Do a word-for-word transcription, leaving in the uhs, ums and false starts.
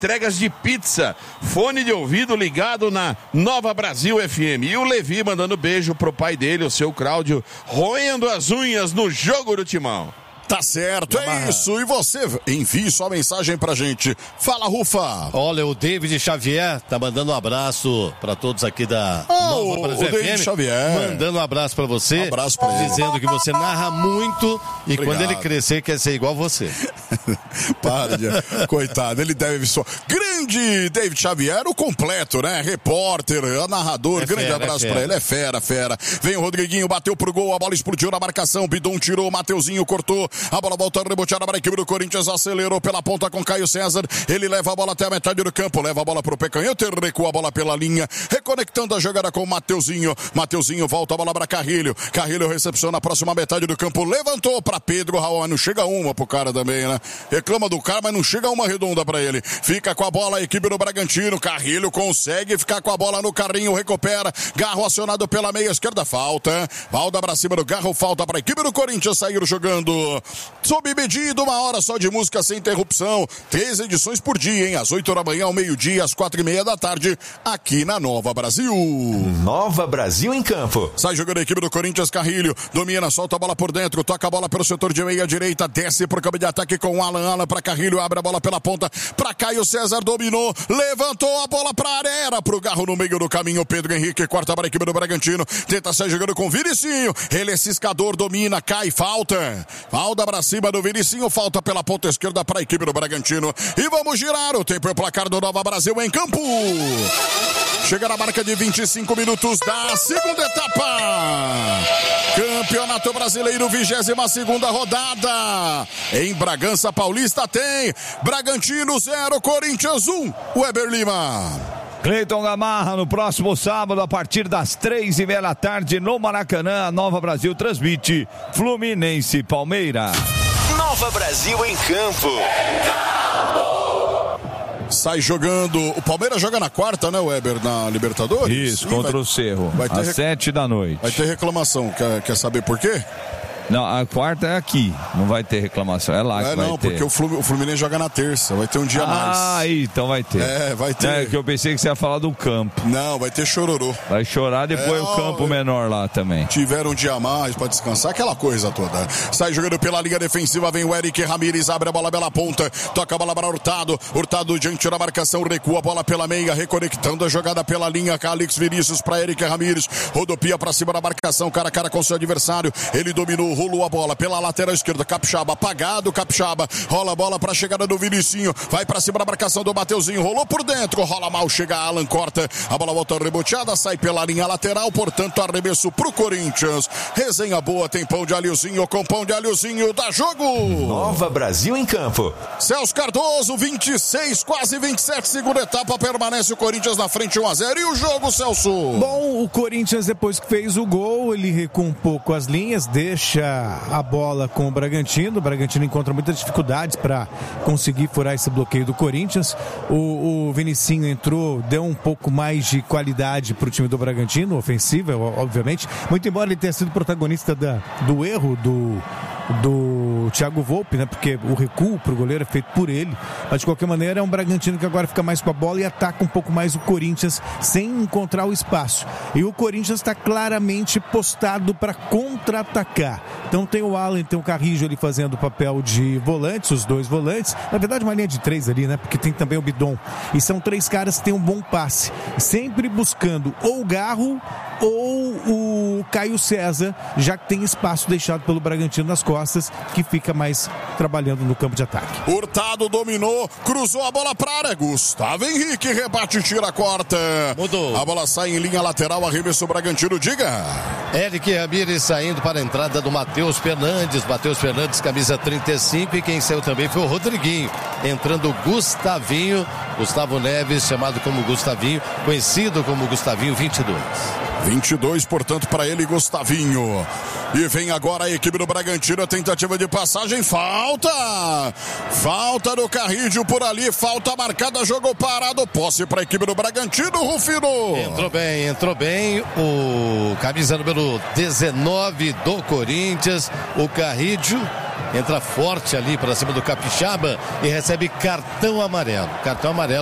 entregas de pizza, fone de ouvido ligado na Nova Brasil F M. E o Levi mandando beijo pro pai dele, o seu Cláudio, roendo as unhas no jogo do Timão. Tá certo, é isso. E você, envie sua mensagem pra gente. Fala, Rufa. Olha, o David Xavier tá mandando um abraço pra todos aqui da oh, Nova Brasil o David F M. Xavier. Mandando um abraço pra você. Um abraço pra ele. Dizendo que você narra muito e Obrigado. quando ele crescer quer ser igual você. Para, de... coitado, ele deve só. Grande David Xavier, o completo, né? Repórter, narrador, é grande fera, abraço é pra ele. É fera, fera. Vem o Rodriguinho, bateu pro gol, a bola explodiu na marcação, Bidon tirou, Mateuzinho cortou. A bola volta reboteada para a equipe do Corinthians, acelerou pela ponta com Caio César, ele leva a bola até a metade do campo, leva a bola para o Pecanhete, recua a bola pela linha, reconectando a jogada com o Mateuzinho, Mateuzinho volta a bola para Carrilho, Carrilho recepciona a próxima metade do campo, levantou para Pedro Raul, não chega uma pro cara também, né? Reclama do cara, mas não chega uma redonda para ele, fica com a bola a equipe do Bragantino, Carrilho consegue ficar com a bola no carrinho, recupera, Garro acionado pela meia esquerda, falta, falta para cima do Garro, falta para a equipe do Corinthians sair jogando. Sob medida, uma hora só de música sem interrupção. Três edições por dia, hein? Às oito da manhã, ao meio-dia, às quatro e meia da tarde, aqui na Nova Brasil. Nova Brasil em campo. Sai jogando a equipe do Corinthians, Carrilho. Domina, solta a bola por dentro, toca a bola pelo setor de meia direita, desce pro campo de ataque com o Alan. Alan pra Carrilho, abre a bola pela ponta pra Caio César, dominou, levantou a bola pra área, era pro Garro no meio do caminho. Pedro Henrique, quarta para a equipe do Bragantino. Tenta sair jogando com o Vinicinho. Ele é ciscador, domina, cai, falta. Falta pra cima do Vinicinho, falta pela ponta esquerda para a equipe do Bragantino. E vamos girar o tempo e o placar do Nova Brasil em campo. Chega na marca de vinte e cinco minutos da segunda etapa. Campeonato Brasileiro, vigésima segunda rodada. Em Bragança Paulista tem Bragantino zero, Corinthians um. Weber Lima. Cleiton Gamarra, no próximo sábado, a partir das três e meia da tarde, no Maracanã, a Nova Brasil transmite Fluminense e Palmeiras. Nova Brasil em campo. Sai jogando, o Palmeiras joga na quarta, né, Weber, na Libertadores? Isso, Sim, contra vai, o Cerro, vai ter às rec... sete da noite. Vai ter reclamação, quer, quer saber por quê? Não, a quarta é aqui, não vai ter reclamação, é lá é, que vai não, ter. porque o Fluminense joga na terça, vai ter um dia ah, mais. Ah, então vai ter. É, vai ter. É, que eu pensei que você ia falar do campo. Não, vai ter chororô. Vai chorar depois é, o campo ó, menor lá também. Tiveram um dia a mais pra descansar, aquela coisa toda. Sai jogando pela linha defensiva, vem o Eric Ramírez, abre a bola pela ponta, toca a bola para Hurtado, Hurtado diante da marcação, recua a bola pela meia, reconectando a jogada pela linha, Calix Vinícius para Eric Ramírez, rodopia pra cima da marcação, cara a cara com seu adversário, ele dominou, rolou a bola pela lateral esquerda, Capixaba apagado, Capixaba rola a bola pra chegada do Vinicinho, vai pra cima da marcação do Mateuzinho, rolou por dentro, rola mal, chega Alan, corta, a bola volta reboteada, sai pela linha lateral, portanto arremesso pro Corinthians. Resenha boa, tem pão de alhozinho, com pão de alhozinho, dá jogo. Nova Brasil em campo. Celso Cardoso, vinte e seis, quase vinte e sete, segunda etapa, permanece o Corinthians na frente, um a zero, e o jogo, Celso? Bom, o Corinthians depois que fez o gol, ele recua um pouco as linhas, deixa a bola com o Bragantino, o Bragantino encontra muitas dificuldades para conseguir furar esse bloqueio do Corinthians, o, o Vinicinho entrou, deu um pouco mais de qualidade para o time do Bragantino, ofensiva, obviamente, muito embora ele tenha sido protagonista da, do erro do do Thiago Volpe, né? Porque o recuo pro goleiro é feito por ele, mas de qualquer maneira é um Bragantino que agora fica mais com a bola e ataca um pouco mais o Corinthians sem encontrar o espaço, e o Corinthians está claramente postado para contra-atacar, então tem o Alan, tem o Carrillo ali fazendo o papel de volantes, os dois volantes, na verdade uma linha de três ali, né? Porque tem também o Bidon, e são três caras que têm um bom passe, sempre buscando ou o Garro ou o Caio César, já que tem espaço deixado pelo Bragantino nas costas, que fica mais trabalhando no campo de ataque. Hurtado dominou, cruzou a bola para a área, Gustavo Henrique rebate e tira a quarta. Mudou. A bola sai em linha lateral, arremesso Bragantino, diga. Eric Ramírez saindo para a entrada do Matheus Fernandes, Matheus Fernandes, camisa trinta e cinco, e quem saiu também foi o Rodriguinho, entrando o Gustavinho, Gustavo Neves, chamado como Gustavinho, conhecido como Gustavinho vinte e dois. vinte e dois, portanto, para ele, Gustavinho. E vem agora a equipe do Bragantino, a tentativa de passagem, falta! Falta do Carrillo por ali, falta marcada, jogou parado, posse para a equipe do Bragantino, Rufino. Entrou bem, entrou bem o camisa número dezenove do Corinthians, o Carrillo. entra forte ali para cima do Capixaba e recebe cartão amarelo. Cartão amarelo